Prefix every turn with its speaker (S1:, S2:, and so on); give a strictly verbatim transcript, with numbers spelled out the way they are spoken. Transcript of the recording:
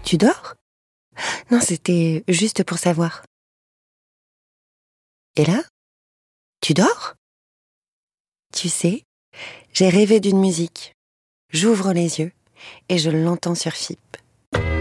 S1: Tu dors ? Non, c'était juste pour savoir. Et là ? Tu dors ? Tu sais, j'ai rêvé d'une musique. J'ouvre les yeux et je l'entends sur F I P.